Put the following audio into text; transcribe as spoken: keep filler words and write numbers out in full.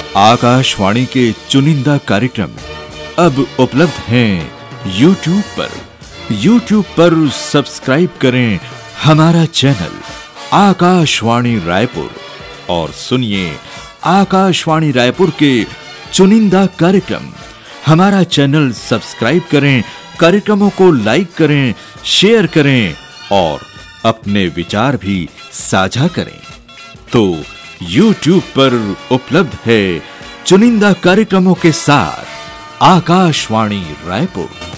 आकाशवाणी के चुनिंदा कार्यक्रम अब उपलब्ध हैं यूट्यूब पर। यूट्यूब पर सब्सक्राइब करें हमारा चैनल आकाशवाणी रायपुर और सुनिए आकाशवाणी रायपुर के चुनिंदा कार्यक्रम। हमारा चैनल सब्सक्राइब करें, कार्यक्रमों को लाइक करें, शेयर करें और अपने विचार भी साझा करें। तो यूट्यूब पर उपलब्ध है चुनिंदा कार्यक्रमों के साथ आकाशवाणी रायपुर।